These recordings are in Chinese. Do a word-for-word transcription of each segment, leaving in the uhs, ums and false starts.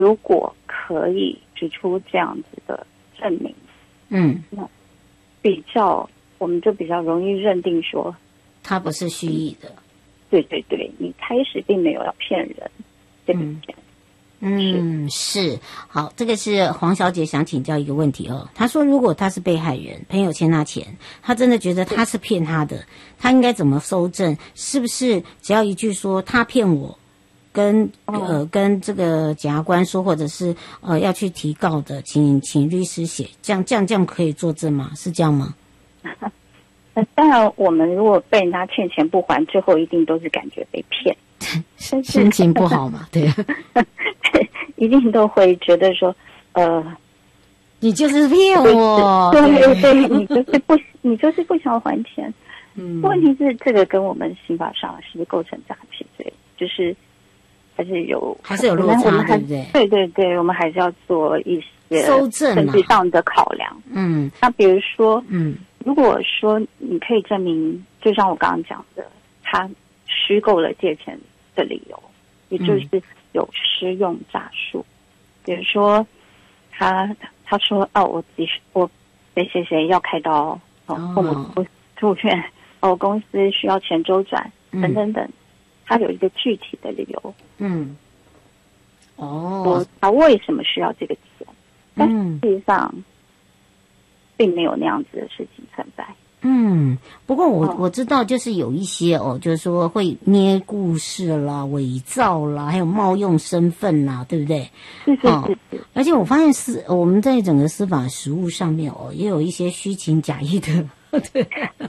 如果可以指出这样子的证明， 嗯， 那比较我们就比较容易认定说他不是蓄意的。 对对对，你开始并没有要骗人这笔钱。 嗯，是。好，这个是黄小姐想请教一个问题哦。她说，如果他是被害人，朋友欠他钱，他真的觉得他是骗他的，他应该怎么搜证？是不是只要一句说他骗我，跟呃跟这个检察官说，或者是呃要去提告的，请请律师写，这样这样这样可以作证吗？是这样吗？ 那当然，我们如果被人家欠钱不还，最后一定都是感觉被骗， 心情不好嘛，对。 一定都会觉得说，呃， 你就是骗我， 对对对，你就是不，你就是不想还钱。 嗯， 问题是这个跟我们刑法上是不是构成诈欺罪，就是还是有还是有落差，对不对？ 对对对，我们还是要做一些搜证证据上的考量。 嗯， 那比如说， 嗯， 如果说你可以证明，就像我刚刚讲的，他虚构了借钱的理由，也就是有施用诈术。比如说，他他说哦，我自己我谁谁谁要开刀，哦，父母住院，哦，公司需要钱周转，等等等，他有一个具体的理由。 嗯，哦， 说他为什么需要这个钱？但实际上，并没有那样子的事情存在。 嗯，不过我我知道，就是有一些哦，就是说会捏故事啦、伪造啦，还有冒用身份啦，对不对？ 是是是是。 而且我发现司我们在整个司法实务上面哦，也有一些虚情假意的，对，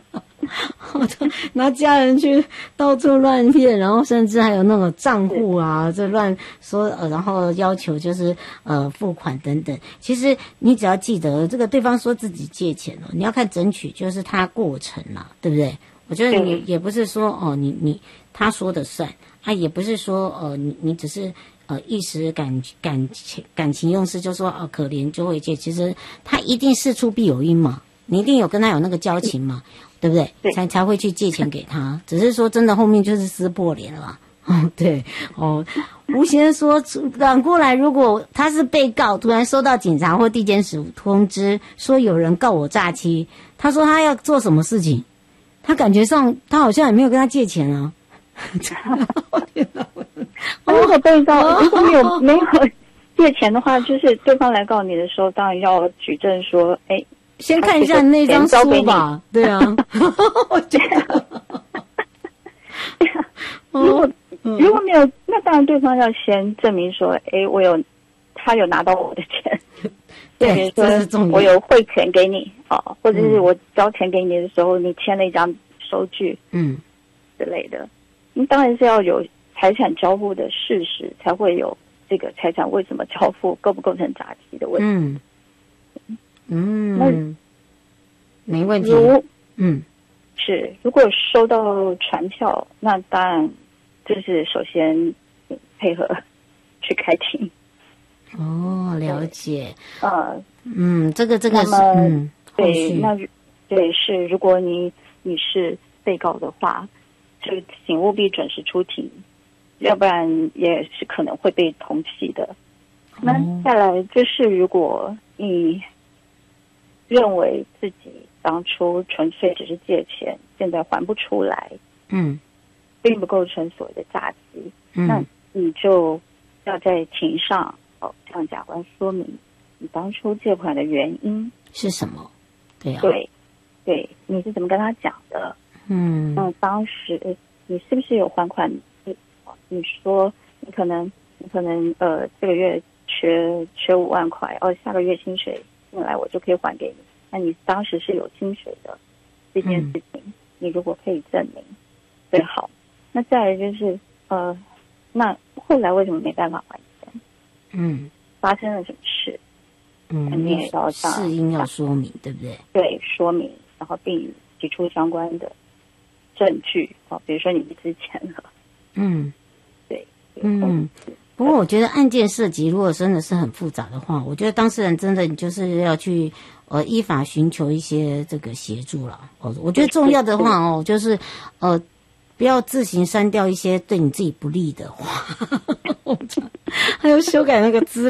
拿家人去到处乱骗，然后甚至还有那种账户啊，这乱说，呃，然后要求就是呃付款等等。其实你只要记得，这个对方说自己借钱哦，你要看整曲，就是他过程啦，对不对？我觉得你也不是说哦，你你他说的算，啊，也不是说呃你你只是呃一时感感情感情用事，就说哦可怜就会借，其实他一定事出必有因嘛。你一定有跟他有那个交情嘛，对不对？ 对， 才才会去借钱给他。只是说真的，后面就是撕破脸了。哦，对，哦，吴先生说，反过来，如果他是被告，突然收到警察或地检署通知说有人告我诈欺，他说他要做什么事情？他感觉上他好像也没有跟他借钱啊。 如果被告如果没有没有借钱的话，就是对方来告你的时候，当然要举证说，哎。 先看一下那张书吧，对啊，我觉得， 如果如果没有，那当然对方要先证明说，哎，我有他有拿到我的钱， 对，这是重要。 我有汇钱给你啊，或者是我交钱给你的时候，你签了一张收据，嗯之类的。你当然是要有财产交付的事实，才会有这个财产为什么交付构不构成诈欺的问题。 嗯。嗯，没问题。 如嗯， 是，如果收到传票，那当然就是首先配合去开庭。 哦，了解。 呃， 嗯，这个这个是嗯， 对，那对是，如果你你是被告的话，就请务必准时出庭，要不然也是可能会被通缉的。哦、那再来就是，如果你认为自己当初纯粹只是借钱，现在还不出来，嗯，并不构成所谓的诈欺，嗯，那你就要在庭上哦向检察官说明你当初借款的原因是什么，对啊， 对，对，你是怎么跟他讲的，嗯，那当时你是不是有还款？你说你可能你可能呃这个月缺缺五万块，哦，下个月薪水进来我就可以还给你。那你当时是有薪水的这件事情，嗯、你如果可以证明最好。那再来就是呃，那后来为什么没办法还钱？嗯，发生了什么事？嗯，你也要事因要说明，对不对？ 对，说明，然后并提出相关的证据啊、哦，比如说你们之前了。嗯，对， 嗯。不过我觉得案件涉及如果真的是很复杂的话，我觉得当事人真的就是要去呃依法寻求一些这个协助了。哦，我觉得重要的话哦，就是呃不要自行删掉一些对你自己不利的话，还有修改那个资